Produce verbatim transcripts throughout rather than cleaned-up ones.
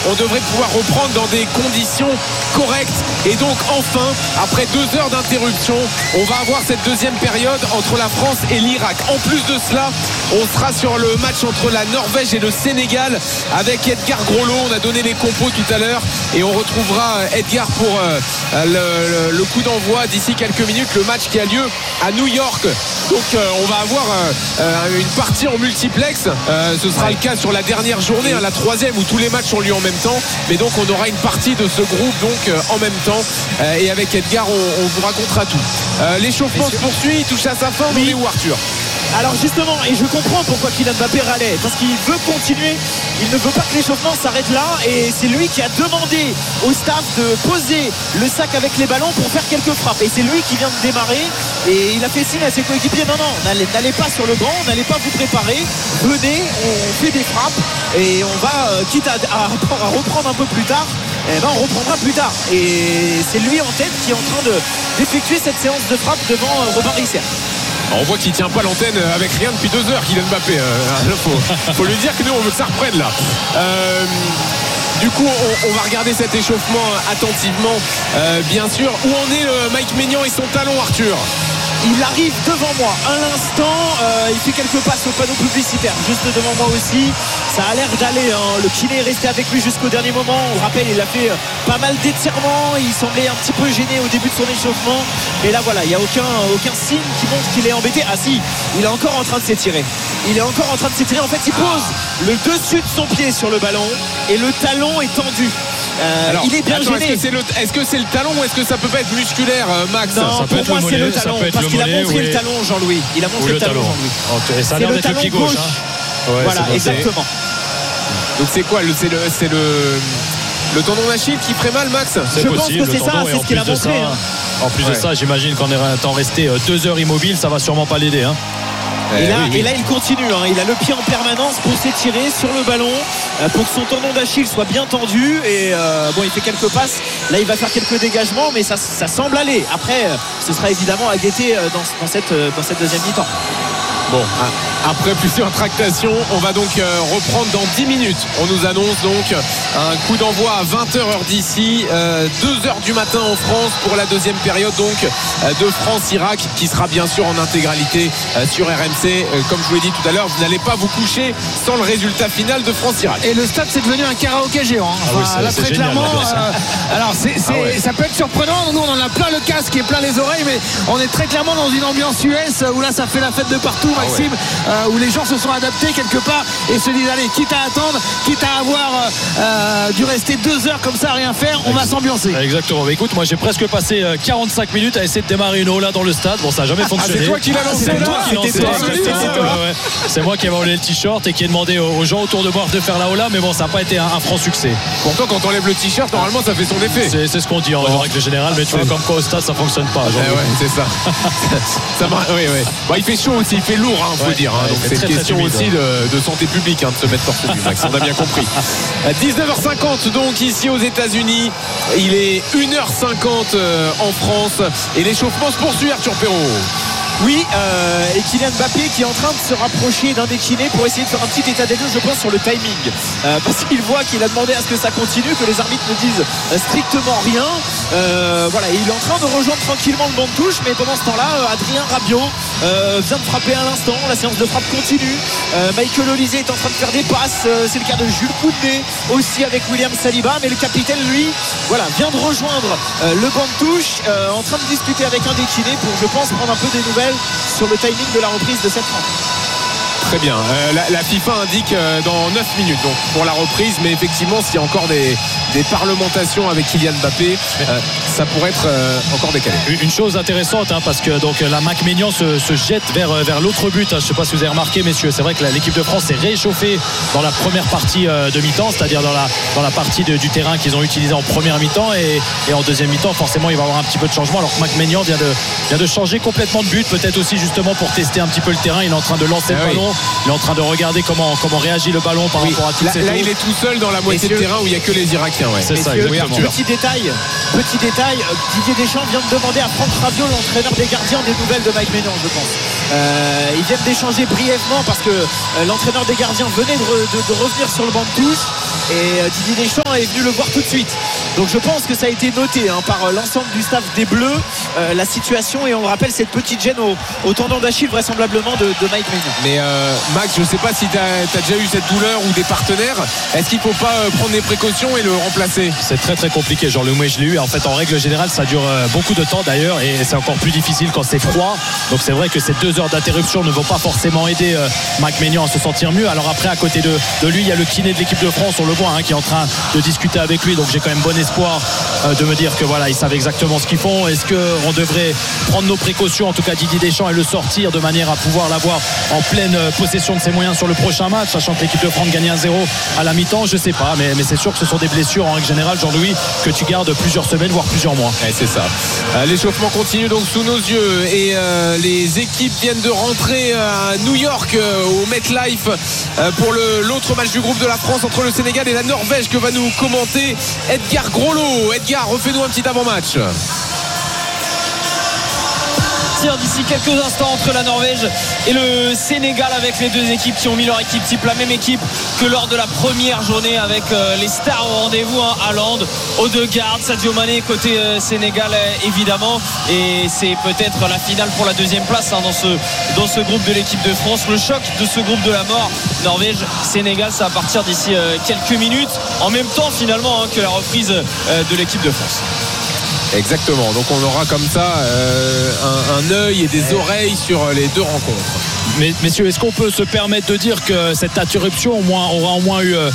on devrait pouvoir reprendre dans des conditions correctes. Et donc enfin, après deux heures d'interruption, on va avoir cette deuxième période entre la France et l'Irak. En plus de cela, on sera sur le match entre la Norvège et le Sénégal avec Edgar Groslo. On a donné les compos tout à l'heure et on retrouvera Edgar pour euh, le, le, le coup d'envoi d'ici quelques minutes, le match qui a lieu à New York. Donc euh, on va avoir euh, une partie en multiplex. Euh, ce sera ouais. le cas sur la dernière journée, hein, la troisième où tous les matchs ont lieu en même temps. Mais donc on aura une partie de ce groupe donc euh, en même temps. Euh, et avec Edgar, on, on vous racontera tout. Euh, l'échauffement se poursuit, il touche à sa fin. Oui. On est où, Arthur ? Alors justement, et je comprends pourquoi Kylian Mbappé râlait, parce qu'il veut continuer, il ne veut pas que l'échauffement s'arrête là, et c'est lui qui a demandé au staff de poser le sac avec les ballons pour faire quelques frappes, et c'est lui qui vient de démarrer, et il a fait signe à ses coéquipiers, non non, n'allez, n'allez pas sur le banc, n'allez pas vous préparer, venez, on fait des frappes, et on va, euh, quitte à, à, à reprendre un peu plus tard, eh ben on reprendra plus tard, et c'est lui en tête qui est en train de, d'effectuer cette séance de frappe devant euh, Robin Risser. On voit qu'il tient pas l'antenne avec rien depuis deux heures, Kylian Mbappé. Il faut, faut lui dire que nous on veut que ça reprenne là. Euh, du coup on, on va regarder cet échauffement attentivement, euh, bien sûr. Où en est euh, Mike Maignan et son talon, Arthur ? Il arrive devant moi à l'instant, euh, il fait quelques passes au panneau publicitaire juste devant moi aussi, ça a l'air d'aller, hein. Le kiné est resté avec lui jusqu'au dernier moment. On rappelle, il a fait pas mal d'étirements, il semblait un petit peu gêné au début de son échauffement, et là voilà, il n'y a aucun, aucun signe qui montre qu'il est embêté. Ah si, il est encore en train de s'étirer, il est encore en train de s'étirer, en fait il pose le dessus de son pied sur le ballon et le talon est tendu. Euh, Alors, il est bien attends, gêné. Est-ce que c'est, le, est-ce que c'est le talon ou est-ce que ça peut pas être musculaire, Max? Non, ça pour moi c'est le talon, parce qu'il a montré le talon, Jean-Louis. Il a montré le, le talon, talon. Jean-Louis. Okay, ça a l'air d'être le pied gauche. Hein. Ouais, voilà, exactement. Donc c'est quoi le, c'est, le, c'est le, le tendon d'Achille qui ferait mal, Max? C'est Je possible, pense que c'est ça, c'est ce qu'il a montré. Ça, hein. En plus ouais. de ça, j'imagine qu'en étant resté deux heures immobile, ça va sûrement pas l'aider. Hein. Et là, oui, oui. et là il continue, hein. Il a le pied en permanence pour s'étirer sur le ballon, euh, pour que son tendon d'Achille soit bien tendu. Et euh, bon, il fait quelques passes. Là, il va faire quelques dégagements, mais ça, ça semble aller. Après, euh, ce sera évidemment à guetter euh, dans, dans, cette, euh, dans cette deuxième mi-temps. Bon, après plusieurs tractations, on va donc euh, reprendre dans dix minutes. On nous annonce donc un coup d'envoi à vingt heures heure d'ici, euh, deux heures du matin en France pour la deuxième période donc euh, de France-Irak, qui sera bien sûr en intégralité euh, sur R M C. Euh, comme je vous l'ai dit tout à l'heure, vous n'allez pas vous coucher sans le résultat final de France-Irak. Et le stade, c'est devenu un karaoké géant. Enfin, ah oui, c'est, là, c'est très génial, clairement. Euh, alors, c'est, c'est, ah ouais. ça peut être surprenant. Nous, on en a plein le casque et plein les oreilles, mais on est très clairement dans une ambiance U S où là, ça fait la fête de partout. Maxime, ah ouais. euh, où les gens se sont adaptés quelque part et se disent allez, quitte à attendre, quitte à avoir euh, dû rester deux heures comme ça à rien faire, on va s'ambiancer. Exactement. Mais écoute, moi j'ai presque passé quarante-cinq minutes à essayer de démarrer une ola dans le stade. Bon, ça n'a jamais fonctionné. Ah, c'est toi qui l'as lancé, c'est là. Toi qui C'était toi, ouais, ouais. C'est moi qui ai volé le t-shirt et qui ai demandé aux gens autour de moi de faire la ola, mais bon, ça n'a pas été un, un franc succès. Pourtant, quand on enlève le t-shirt, normalement ça fait son effet. C'est, c'est ce qu'on dit en bon. règle générale, mais tu vois, comme quoi au stade ça fonctionne pas. Eh ouais, c'est ça. ça marche, oui, oui. Bon, il fait chaud aussi, il fait lourd, hein, faut ouais, dire. Hein, ouais, donc c'est une question aussi de, de santé publique, hein, de se mettre torse nu, Max, on a bien compris. dix-neuf heures cinquante donc ici aux États-Unis. Il est une heure cinquante en France et l'échauffement se poursuit, Arthur Perrault. Oui, euh, et Kylian Mbappé qui est en train de se rapprocher d'un des kinés pour essayer de faire un petit état des lieux, je pense, sur le timing, euh, parce qu'il voit qu'il a demandé à ce que ça continue, que les arbitres ne disent euh, strictement rien. Euh, voilà, il est en train de rejoindre tranquillement le banc de touche, mais pendant ce temps-là, euh, Adrien Rabiot euh, vient de frapper à l'instant. La séance de frappe continue. Euh, Michael Olise est en train de faire des passes. Euh, c'est le cas de Jules Koundé aussi avec William Saliba, mais le capitaine, lui, voilà, vient de rejoindre euh, le banc de touche, euh, en train de discuter avec un des kinés pour, je pense, prendre un peu des nouvelles sur le timing de la reprise de cette rencontre. Très bien. Euh, la, la FIFA indique euh, dans neuf minutes donc pour la reprise, mais effectivement s'il y a encore des, des parlementations avec Kylian Mbappé, euh, ça pourrait être euh, encore décalé. Une chose intéressante, hein, parce que donc la Mike Maignan se, se jette vers, vers l'autre but. Hein. Je ne sais pas si vous avez remarqué, messieurs, c'est vrai que la, l'équipe de France s'est réchauffée dans la première partie euh, de mi-temps, c'est-à-dire dans la, dans la partie de, du terrain qu'ils ont utilisé en première mi-temps, et, et en deuxième mi-temps forcément il va y avoir un petit peu de changement, alors que Mike Maignan vient de, vient de changer complètement de but, peut-être aussi justement pour tester un petit peu le terrain. Il est en train de lancer ah le oui. ballon Il est en train de regarder comment, comment réagit le ballon par oui. rapport à toutes là, ces là tours. il est tout seul dans la moitié Messieurs, de terrain où il n'y a que les Irakiens. Ouais. C'est ça, Messieurs, exactement. petit détail, petit détail, Didier Deschamps vient de demander à Franck Rabiot, l'entraîneur des gardiens, des nouvelles de Mike Maignan, je pense. Euh, ils viennent d'échanger brièvement parce que euh, l'entraîneur des gardiens venait de, re, de, de revenir sur le banc de touche et euh, Didier Deschamps est venu le voir tout de suite. Donc je pense que ça a été noté hein, par euh, l'ensemble du staff des Bleus, euh, la situation, et on le rappelle, cette petite gêne au, au tendon d'Achille vraisemblablement de, de Mike Maignan. Mais euh, Max, je ne sais pas si tu as déjà eu cette douleur ou des partenaires. Est-ce qu'il ne faut pas euh, prendre des précautions et le remplacer? C'est très très compliqué, genre le moi je l'ai eu. En fait, en règle générale, ça dure euh, beaucoup de temps d'ailleurs, et c'est encore plus difficile quand c'est froid. Donc c'est vrai que ces deux heures d'interruption ne vont pas forcément aider euh, Mike Maignan à se sentir mieux. Alors après, à côté de, de lui, il y a le kiné de l'équipe de France, on le voit, hein, qui est en train de discuter avec lui. Donc j'ai quand même bon espoir euh, de me dire que voilà, ils savent exactement ce qu'ils font. Est-ce qu'on devrait prendre nos précautions, en tout cas Didier Deschamps, et le sortir de manière à pouvoir l'avoir en pleine possession de ses moyens sur le prochain match, sachant que l'équipe de France gagne un zéro à la mi-temps? Je sais pas, mais, mais c'est sûr que ce sont des blessures en règle générale, Jean-Louis, que tu gardes plusieurs semaines voire plusieurs mois. Ouais, c'est ça. Euh, l'échauffement continue donc sous nos yeux, et euh, les équipes viennent de rentrer à New York euh, au MetLife euh, pour le, l'autre match du groupe de la France entre le Sénégal et la Norvège, que va nous commenter Edgar Groslo. Edgar, refais-nous un petit avant-match. D'ici quelques instants entre la Norvège et le Sénégal, avec les deux équipes qui ont mis leur équipe type, la même équipe que lors de la première journée, avec euh, les stars au rendez-vous, hein, Haaland, Odegaard, Sadio Mané côté euh, Sénégal euh, évidemment, et c'est peut-être la finale pour la deuxième place hein, dans, ce, dans ce groupe de l'équipe de France. Le choc de ce groupe de la mort, Norvège-Sénégal, ça va partir d'ici euh, quelques minutes, en même temps finalement hein, que la reprise euh, de l'équipe de France. Exactement, donc on aura comme ça euh, un, un œil et des oreilles sur les deux rencontres. Mais messieurs, est-ce qu'on peut se permettre de dire que cette interruption au moins, aura au moins eu euh,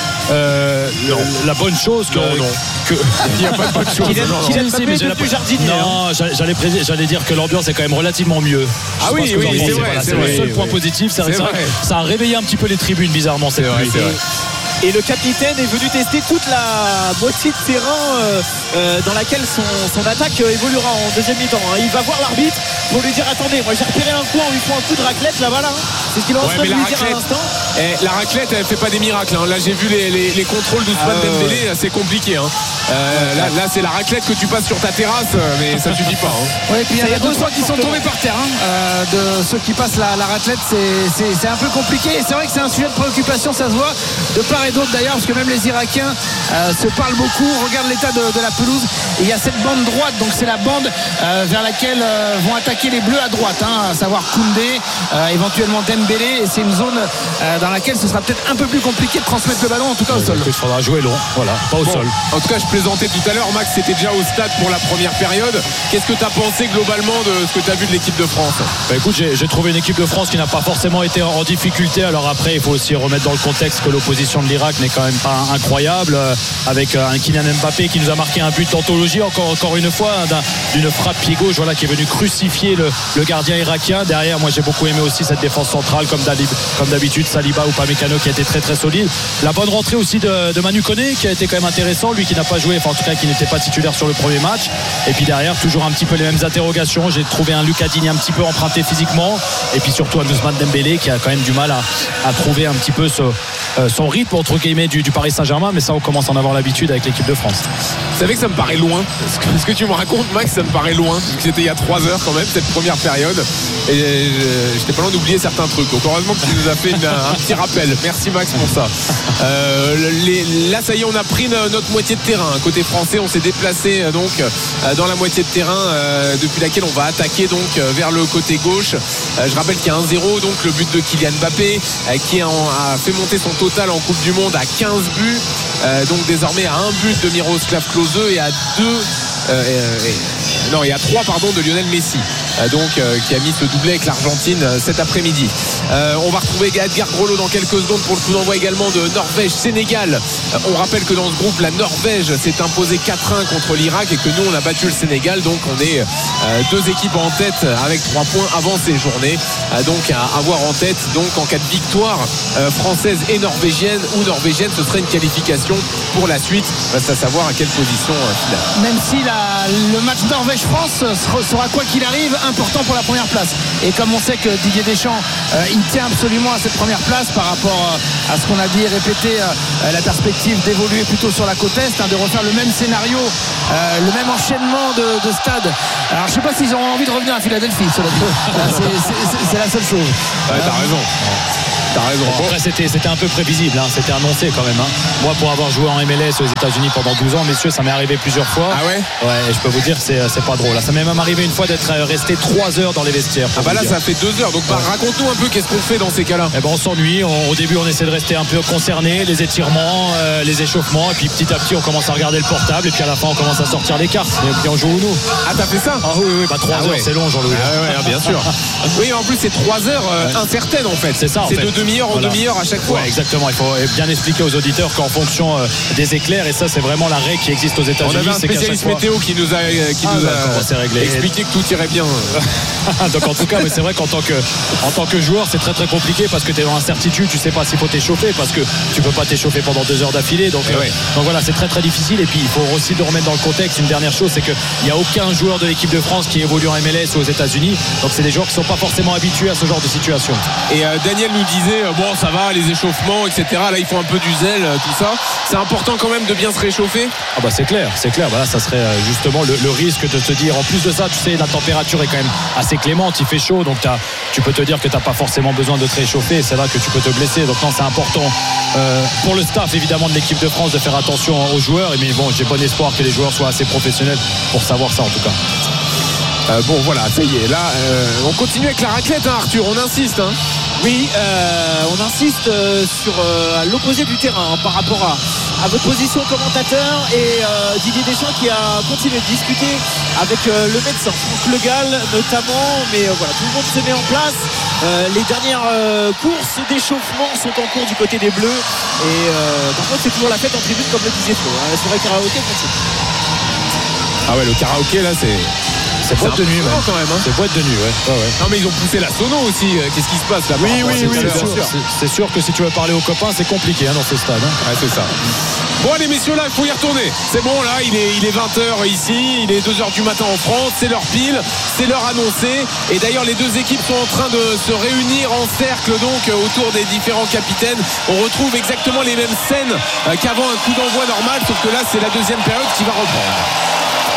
euh, la bonne chose que, non, non. que il n'y a pas de bonne chose. Kylian, non, non. Kylian Si, mais j'ai la... jardinier, non, j'allais, j'allais, j'allais dire que l'ambiance est quand même relativement mieux. Ah Je oui, pense que oui, vous en c'est pensez. vrai, Voilà, c'est c'est vrai, le seul oui, point oui. positif. C'est, C'est c'est vrai vrai. que ça a réveillé un petit peu les tribunes bizarrement cette C'est vrai, nuit. c'est vrai. Et le capitaine est venu tester toute la moitié de terrain euh, euh, dans laquelle son, son attaque euh, évoluera en deuxième mi-temps. Hein. Il va voir l'arbitre pour lui dire attendez, moi j'ai repéré un coup en lui font un coup de raclette là-bas là. C'est ce qu'il est en Ouais, train mais de la lui dire à raclette, l'instant. eh, la raclette, elle fait pas des miracles. Hein. Là, j'ai vu les, les, les contrôles d'Ousmane Ah, Dembélé, c'est compliqué. Hein. Euh, là, là, c'est la raclette que tu passes sur ta terrasse, mais ça suffit pas. Hein. Ouais, et puis il y Ça en a y deux ressemble trois qui sont fortement. tombés par terre hein, euh, de ceux qui passent la, la raclette, c'est, c'est, c'est un peu compliqué, et c'est vrai que c'est un sujet de préoccupation, ça se voit de part et d'autre d'ailleurs, parce que même les Irakiens euh, se parlent beaucoup. Regarde l'état de, de la pelouse, et il y a cette bande droite, donc c'est la bande euh, vers laquelle euh, vont attaquer les Bleus à droite, hein, à savoir Koundé, euh, éventuellement Dembélé, et c'est une zone euh, dans laquelle ce sera peut-être un peu plus compliqué de transmettre le ballon, en tout cas au sol. Il faudra jouer long, voilà, pas au Bon, sol. en tout cas, je plaisantais tout à l'heure, Max, c'était déjà au stade pour la première période. Qu'est-ce que tu as pensé globalement de ce que tu as vu de l'équipe de France? Bah écoute, j'ai, j'ai trouvé une équipe de France qui n'a pas forcément été en, en difficulté. Alors après, il faut aussi remettre dans le contexte que l'opposition de l'Irak n'est quand même pas incroyable, euh, avec euh, un Kylian Mbappé qui nous a marqué un but d'anthologie encore, encore une fois, hein, d'un, d'une frappe pied gauche, voilà, qui est venu crucifier le, le gardien irakien. Derrière, moi j'ai beaucoup aimé aussi cette défense centrale, comme, Dalib, comme d'habitude, Saliba ou Upamecano qui a été très très solide. La bonne rentrée aussi de, de Manu Koné qui a été quand même intéressant, lui qui n'a pas joué, enfin en tout cas qui n'était pas titulaire sur le premier match. Et puis derrière, toujours un petit peu les mêmes interrogations. J'ai trouvé un Lucas Digne un petit peu emprunté physiquement, et puis surtout un Ousmane Dembélé qui a quand même du mal à, à trouver un petit peu ce, euh, son rythme entre guillemets du, du Paris Saint-Germain, mais ça on commence à en avoir l'habitude avec l'équipe de France. Vous savez que ça me paraît loin. Ce que, ce que tu me racontes, Max, ça me paraît loin. Vu que c'était il y a trois heures quand même, cette première période. Et je, j'étais pas loin d'oublier certains trucs. Donc heureusement que tu nous as fait une, un petit rappel. Merci Max pour ça. Euh, les, là, ça y est, on a pris notre moitié de terrain. Côté français, on s'est déplacé donc dans la moitié de terrain euh, depuis laquelle on va attaquer donc vers le côté gauche. Euh, je rappelle qu'il y a un zéro, donc le but de Kylian Mbappé euh, qui a, a fait monter son total en Coupe du Monde à quinze buts. Euh, donc désormais à un but de Miroslav Klose et à deux euh, et, non et à trois pardon de Lionel Messi euh, donc euh, qui a mis ce doublé avec l'Argentine euh, cet après-midi. Euh, on va retrouver Edgar Groslo dans quelques secondes pour le coup d'envoi également de Norvège-Sénégal. Euh, on rappelle que dans ce groupe la Norvège s'est imposée quatre un contre l'Irak et que nous on a battu le Sénégal, donc on est euh, deux équipes en tête avec trois points avant ces journées, euh, donc à avoir en tête donc en cas de victoire euh, française et norvégienne ou norvégienne, ce serait une qualification pour la suite. Reste à savoir à quelle position euh, finale. Même si la, le match Norvège-France sera quoi qu'il arrive important pour la première place. Et comme on sait que Didier Deschamps euh, il tient absolument à cette première place par rapport euh, à ce qu'on a dit et répété, euh, la perspective d'évoluer plutôt sur la côte est, hein, de refaire le même scénario, euh, le même enchaînement de, de stades. Alors je sais pas s'ils auront envie de revenir à Philadelphie, cela dit. c'est, c'est, c'est la seule chose. Ouais, t'as raison. T'as raison. Bon, après c'était, c'était un peu prévisible, hein. C'était annoncé quand même, hein. Moi pour avoir joué en M L S aux États-Unis pendant douze ans, messieurs, ça m'est arrivé plusieurs fois. Ah ouais. Ouais, et je peux vous dire c'est, c'est pas drôle. Ça m'est même arrivé une fois d'être resté trois heures dans les vestiaires. Ah bah là ça fait deux heures. Donc bah, raconte-nous un peu qu'est-ce qu'on fait dans ces cas-là. Eh ben on s'ennuie. On, au début on essaie de rester un peu concerné, les étirements, euh, les échauffements, et puis petit à petit on commence à regarder le portable, et puis à la fin on commence à sortir les cartes. Et puis on joue où nous. Ah t'as fait ça. Ah oui oui bah trois ah, heures ouais. C'est long Jean-Louis. Ah ouais, ouais bien sûr. Oui en plus c'est trois heures euh, ouais. incertaines en fait. C'est ça. En c'est fait. de demi-heure en voilà. demi-heure à chaque fois. Ouais, exactement. Il faut bien expliquer aux auditeurs qu'en fonction euh, des éclairs, et ça c'est vraiment la règle qui existe aux États-Unis. On avait un spécialiste fois... météo qui nous a, qui ah, nous a réglé. expliqué que tout irait bien. Donc en tout cas, mais c'est vrai qu'en tant que, en tant que joueur, c'est très très compliqué parce que tu es dans l'incertitude, tu sais pas s'il faut t'échauffer parce que tu peux pas t'échauffer pendant deux heures d'affilée. Donc, euh, ouais. donc voilà, c'est très très difficile. Et puis il faut aussi le remettre dans le contexte. Une dernière chose, c'est qu'il n'y a aucun joueur de l'équipe de France qui évolue en M L S ou aux États-Unis. Donc c'est des joueurs qui sont pas forcément habitués à ce genre de situation. Et euh, Daniel nous disait euh, bon ça va, les échauffements, et cetera. Là il faut un peu du zèle, euh, tout ça. C'est important quand même de bien se réchauffer. Ah bah c'est clair, c'est clair. Voilà, ça serait euh, justement le, le risque de te dire. En plus de ça, tu sais, la température est quand même assez clémente, il fait chaud, donc t'as, tu peux te dire que tu n'as pas forcément besoin de te réchauffer. C'est là que tu peux te blesser. Donc non, c'est important euh, pour le staff évidemment de l'équipe de France de faire attention aux joueurs. Mais bon, j'ai bon espoir que les joueurs soient assez professionnels pour savoir ça en tout cas. Euh, bon voilà, ça y est, là euh, on continue avec la raclette, hein, Arthur, on insiste. Hein. Oui, euh, on insiste euh, sur euh, à l'opposé du terrain hein, par rapport à, à votre position commentateur et euh, Didier Deschamps qui a continué de discuter avec euh, le médecin Franck Le Gall notamment, mais euh, voilà, tout le monde se met en place. Euh, les dernières euh, courses d'échauffement sont en cours du côté des Bleus et euh, par contre c'est toujours la fête en tribune comme le disait Flo, hein, sur le karaoké continue. Ah ouais, le karaoké là c'est... C'est boîte de nuit, ouais. quand même. Hein. C'est boîte de nuit, ouais. ouais, ouais. Non mais ils ont poussé la sono aussi. Qu'est-ce qui se passe là? Oui, oui, oui. C'est, c'est, sûr. C'est, c'est sûr que si tu veux parler aux copains, c'est compliqué hein, dans ce stade. Hein. Ouais, c'est ça. Bon allez messieurs, là il faut y retourner. C'est bon là, il est, il est vingt heures ici, il est deux heures du matin en France, c'est l'heure pile, c'est l'heure annoncée. Et d'ailleurs les deux équipes sont en train de se réunir en cercle donc autour des différents capitaines. On retrouve exactement les mêmes scènes qu'avant un coup d'envoi normal, sauf que là c'est la deuxième période qui va reprendre.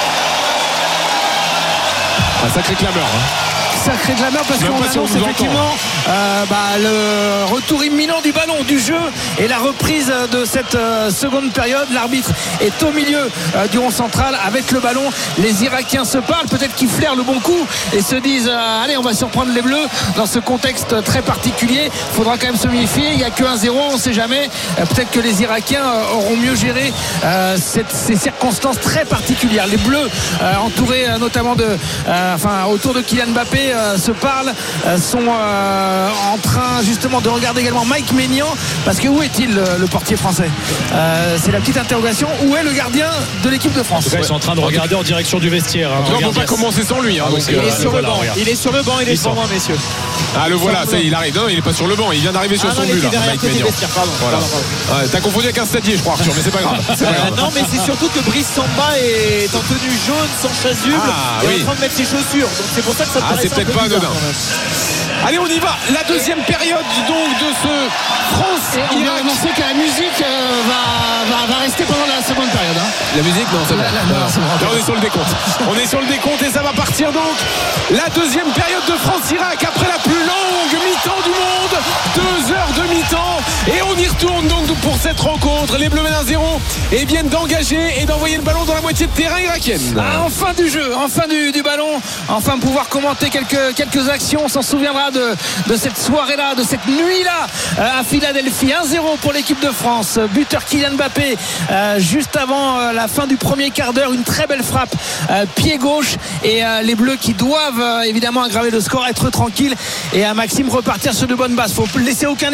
Un sacré clameur hein. Sacré clameur parce qu'on annonce effectivement euh, bah, le retour imminent du ballon du jeu et la reprise de cette euh, seconde période. L'arbitre est au milieu euh, du rond central avec le ballon. Les Irakiens se parlent, peut-être qu'ils flairent le bon coup et se disent euh, allez on va surprendre les Bleus dans ce contexte très particulier. Il faudra quand même se méfier, il n'y a que un zéro, on ne sait jamais. Euh, peut-être que les Irakiens euh, auront mieux géré euh, cette, ces circonstances très particulières. Les Bleus euh, entourés euh, notamment de euh, enfin autour de Kylian Mbappé euh, se parlent, euh, sont euh, en train justement de regarder également Mike Maignan parce que où est-il le, le portier français euh, c'est la petite interrogation. Où est le gardien de l'équipe de France? En tout cas, ils sont en train de regarder en direction du vestiaire hein. On ne peut pas commencer sans lui hein, ah, donc, il, euh, est sur voilà, le banc. il est sur le banc il est sur moi messieurs. Ah le voilà, ça il arrive. Non il est pas sur le banc, il vient d'arriver sur ah, son non, but là, Mike Maignan. Pardon, voilà. pardon, pardon. Ouais, t'as confondu avec un stadier je crois Arthur, mais c'est pas grave, c'est pas grave. Euh, non mais c'est surtout que Brice Samba est en tenue jaune sans chasuble ah, et oui. en train de mettre ses chaussures, donc c'est pour ça que ça ah, paraît c'est peut-être pas anodin. Allez on y va, la deuxième période donc de ce France. Et on vient annoncer que la musique euh, va, va, va rester pendant la seconde période hein. La musique non c'est bon. La, la, non, c'est bon. Là on est sur le décompte. On est sur le décompte et ça va partir donc la deuxième période de France-Irak après la plus longue mi-temps du monde. Deux heures de mi-temps et on y retourne donc pour cette rencontre. Les Bleus mènent un zéro et viennent d'engager et d'envoyer le ballon dans la moitié de terrain irakienne. Ah, enfin du jeu, enfin du, du ballon, enfin pouvoir commenter quelques, quelques actions. On s'en souviendra de, de cette soirée-là, de cette nuit-là euh, à Philadelphie. un zéro pour l'équipe de France. Buteur Kylian Mbappé euh, juste avant euh, la fin du premier quart d'heure. Une très belle frappe euh, pied gauche et euh, les Bleus qui doivent euh, évidemment aggraver le score, être tranquilles et à Maxime repartir sur de bonnes bases. Faut laisser aucun espoir aux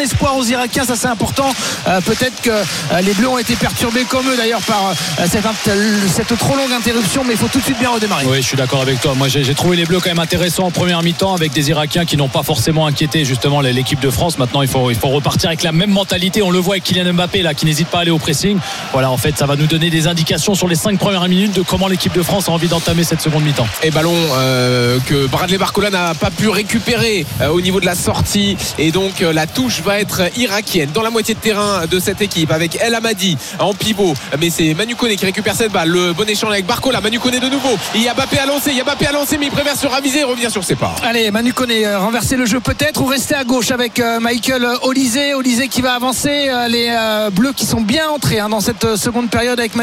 aux Irakiens, ça c'est important. Euh, peut-être que euh, les Bleus ont été perturbés comme eux d'ailleurs par euh, cette, cette trop longue interruption, mais il faut tout de suite bien redémarrer. Oui, je suis d'accord avec toi. Moi j'ai, j'ai trouvé les Bleus quand même intéressants en première mi-temps avec des Irakiens qui n'ont pas forcément inquiété justement l'équipe de France. Maintenant il faut, il faut repartir avec la même mentalité. On le voit avec Kylian Mbappé là qui n'hésite pas à aller au pressing. Voilà, en fait ça va nous donner des indications sur les cinq premières minutes de comment l'équipe de France a envie d'entamer cette seconde mi-temps. Et ballon euh, que Bradley Barcola n'a pas pu récupérer euh, au niveau de la sortie, et donc euh, la touche va être irakienne dans la moitié de terrain de cette équipe avec El Amadi en pivot, mais c'est Manu Koné qui récupère cette balle. Le bon échange avec Barcola, Manu Koné de nouveau, il y a Mbappé à lancer, il y a Mbappé à lancer, mais il préfère se raviser et revenir sur ses pas. Allez, Manu Koné, euh, renverser le jeu peut-être ou rester à gauche avec euh, Michael Olysée Olysée qui va avancer, euh, les euh, Bleus qui sont bien entrés hein, dans cette seconde période avec Manu